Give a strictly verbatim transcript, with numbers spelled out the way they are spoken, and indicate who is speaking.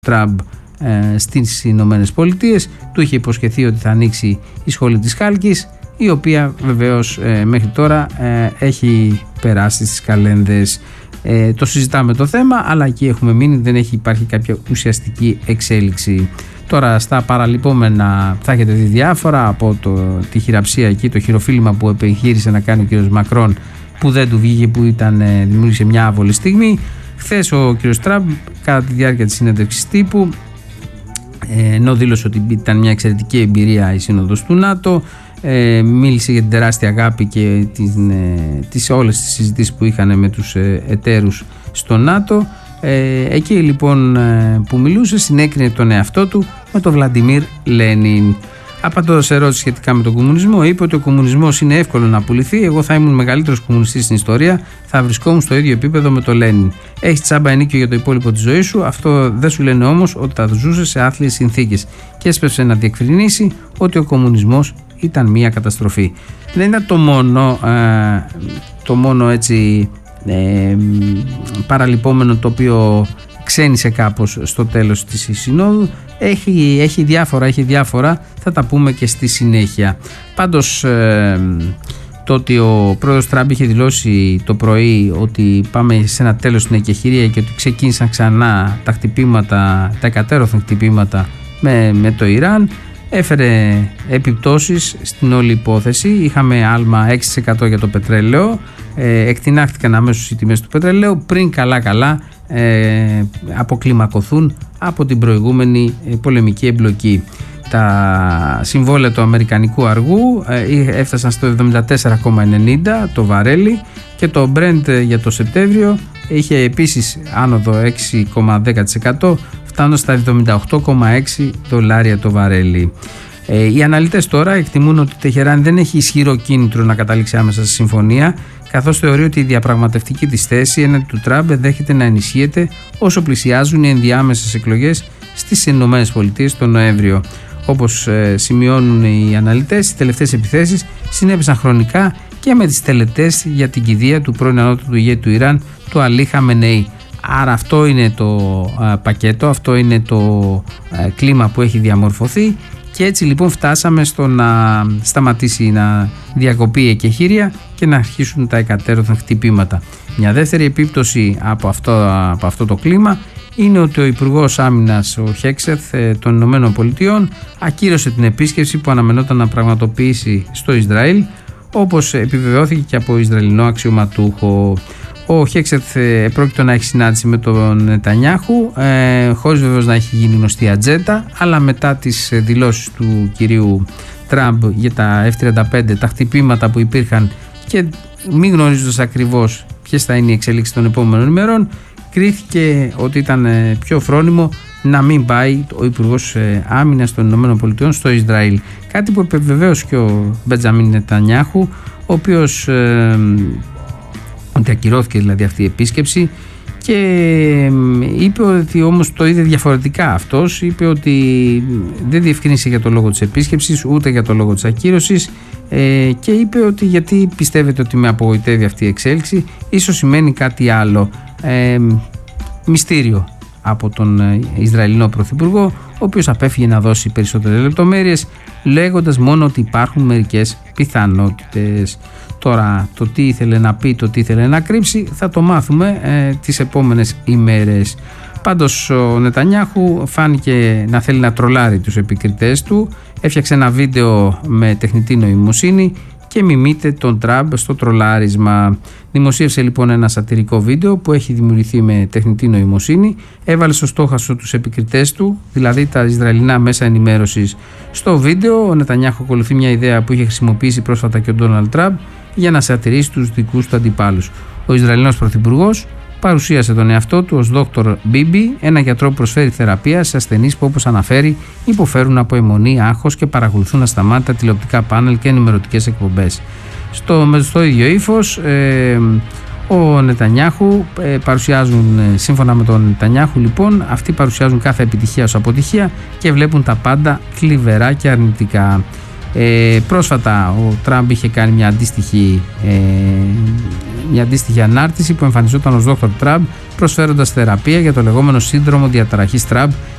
Speaker 1: Τραμπ ε, στις Ηνωμένες Πολιτείες. Του είχε υποσχεθεί ότι θα ανοίξει η σχολή της Χάλκης, η οποία βεβαίως ε, μέχρι τώρα ε, έχει περάσει στις καλένδες. Ε, το συζητάμε το θέμα, αλλά εκεί έχουμε μείνει, δεν έχει υπάρχει κάποια ουσιαστική εξέλιξη. Τώρα στα παραλυπόμενα θα έχετε δει διάφορα από το, τη χειραψία εκεί, το χειροφύλημα που επιχείρησε να κάνει ο κ. Μακρόν, που δεν του βγήκε, που ήταν, δημιούργησε μια άβολη στιγμή. Χθες ο κ. Τραμπ, κατά τη διάρκεια της συνέντευξης τύπου, ενώ δήλωσε ότι ήταν μια εξαιρετική εμπειρία η σύνοδος του ΝΑΤΟ, ε, μίλησε για την τεράστια αγάπη και την, ε, τις, όλες τις συζητήσεις που είχαν με τους ε, εταίρους στο ΝΑΤΟ. Ε, εκεί λοιπόν ε, που μιλούσε, συνέκρινε τον εαυτό του με τον Βλαντιμίρ Λένιν. Απαντώντας σε ερώτηση σχετικά με τον κομμουνισμό, είπε ότι ο κομμουνισμός είναι εύκολο να πουληθεί. Εγώ θα ήμουν μεγαλύτερος κομμουνιστής στην ιστορία, θα βρισκόμουν στο ίδιο επίπεδο με τον Λένιν. Έχεις τσάμπα ενίκιο για το υπόλοιπο της ζωής σου, αυτό δεν σου λένε όμως ότι θα ζούσε σε άθλιες συνθήκες. Και έσπευσε να διευκρινίσει ότι ο κομμουνισμός ήταν μια καταστροφή. Δεν ήταν το μόνο, ε, το μόνο έτσι ε, παραλυπόμενο το οποίο ξένησε κάπως στο τέλος της συνόδου. Έχει, έχει διάφορα, έχει διάφορα, θα τα πούμε και στη συνέχεια. Πάντως ε, το ότι ο πρόεδρος Τραμπ είχε δηλώσει το πρωί ότι πάμε σε ένα τέλος στην εκεχηρία και ότι ξεκίνησαν ξανά τα χτυπήματα, τα εκατέρωθεν χτυπήματα με, με το Ιράν, έφερε επιπτώσεις στην όλη υπόθεση. Είχαμε άλμα έξι τοις εκατό για το πετρέλαιο, ε, εκτινάχθηκαν αμέσως οι τιμές του πετρελαίου πριν καλά καλά ε, αποκλιμακωθούν από την προηγούμενη ε, πολεμική εμπλοκή. Τα συμβόλαια του αμερικανικού αργού ε, έφτασαν στο εβδομήντα τέσσερα κόμμα ενενήντα το βαρέλι και το Brent για το Σεπτέμβριο είχε επίσης άνοδο έξι κόμμα δέκα τοις εκατό, φτάνοντας στα εβδομήντα οκτώ κόμμα έξι δολάρια το βαρέλι. Ε, οι αναλυτές τώρα εκτιμούν ότι η Τεχεράνη δεν έχει ισχυρό κίνητρο να καταλήξει άμεσα στη συμφωνία, καθώς θεωρεί ότι η διαπραγματευτική της θέση έναντι του Τραμπ δέχεται να ενισχύεται όσο πλησιάζουν οι ενδιάμεσες εκλογές στις Ηνωμένες Πολιτείες τον Νοέμβριο. Όπως ε, σημειώνουν οι αναλυτές, οι τελευταίες επιθέσεις συνέβησαν χρονικά και με τις τελετές για την κηδεία του πρώην ανώτατου ηγέτη του Ιράν, του Αλί Χαμενεή. Άρα αυτό είναι το α, πακέτο, αυτό είναι το α, κλίμα που έχει διαμορφωθεί και έτσι λοιπόν φτάσαμε στο να σταματήσει να διακοπεί η εκεχηρία και να αρχίσουν τα εκατέρωθεν χτυπήματα. Μια δεύτερη επίπτωση από αυτό, από αυτό το κλίμα είναι ότι ο Υπουργός Άμυνας, ο Χέξεθ των Ηνωμένων Πολιτειών, ακύρωσε την επίσκεψη που αναμενόταν να πραγματοποιήσει στο Ισραήλ, όπως επιβεβαιώθηκε και από Ισραηλινό αξιωματούχο. Ο Χέξεθ πρόκειται να έχει συνάντηση με τον Νετανιάχου, ε, χωρίς βεβαίως να έχει γίνει γνωστή ατζέντα, αλλά μετά τις δηλώσεις του κυρίου Τραμπ για τα εφ τριάντα πέντε, τα χτυπήματα που υπήρχαν και μη γνωρίζοντας ακριβώς ποιες θα είναι οι εξελίξεις των επόμενων ημερών, κρίθηκε ότι ήταν πιο φρόνιμο να μην πάει ο Υπουργός Άμυνας των Ηνωμένων Πολιτειών στο Ισραήλ. Κάτι που επιβεβαίωσε και ο Μπεντζαμίν Νετανιάχου, ο οποίος ε, ότι ακυρώθηκε δηλαδή αυτή η επίσκεψη και είπε ότι όμως το είδε διαφορετικά αυτός. Είπε ότι δεν διευκρίνησε για το λόγο της επίσκεψης ούτε για το λόγο της ακύρωσης ε, και είπε ότι γιατί πιστεύετε ότι με απογοητεύει αυτή η εξέλιξη, ίσως σημαίνει κάτι άλλο. Ε, μυστήριο από τον Ισραηλινό Πρωθυπουργό, ο οποίος απέφυγε να δώσει περισσότερες λεπτομέρειες, λέγοντας μόνο ότι υπάρχουν μερικές πιθανότητες. Τώρα το τι ήθελε να πει, το τι ήθελε να κρύψει θα το μάθουμε ε, τις επόμενες ημέρες. Πάντως ο Νετανιάχου φάνηκε να θέλει να τρολάρει τους επικριτές του, έφτιαξε ένα βίντεο με τεχνητή νοημοσύνη και μιμείται τον Τραμπ στο τρολάρισμα. Δημοσίευσε λοιπόν ένα σατυρικό βίντεο που έχει δημιουργηθεί με τεχνητή νοημοσύνη, έβαλε στο στόχαστρο τους επικριτές του, δηλαδή τα Ισραηλινά μέσα ενημέρωσης. Στο βίντεο ο Νετανιάχου ακολουθεί μια ιδέα που είχε χρησιμοποιήσει πρόσφατα και ο Ντόναλντ Τραμπ για να σατυρίσει τους δικούς του αντιπάλους. Ο Ισραηλινός Πρωθυπουργός παρουσίασε τον εαυτό του ως Δόκτωρ Μπίμπι, ένα γιατρό που προσφέρει θεραπεία σε ασθενείς που, όπως αναφέρει, υποφέρουν από αιμονή, άγχος και παρακολουθούν ασταμάτητα τηλεοπτικά πάνελ και ενημερωτικές εκπομπές. Στο, στο ίδιο ύφος, ε, ο Νετανιάχου ε, παρουσιάζουν, ε, σύμφωνα με τον Νετανιάχου, λοιπόν, αυτοί παρουσιάζουν κάθε επιτυχία ως αποτυχία και βλέπουν τα πάντα θλιβερά και αρνητικά. Ε, πρόσφατα ο Τραμπ είχε κάνει μια αντίστοιχη ε, μια αντίστοιχη ανάρτηση που εμφανιζόταν ως Δόκτωρ Τραμπ, προσφέροντας θεραπεία για το λεγόμενο σύνδρομο διαταραχής Τραμπ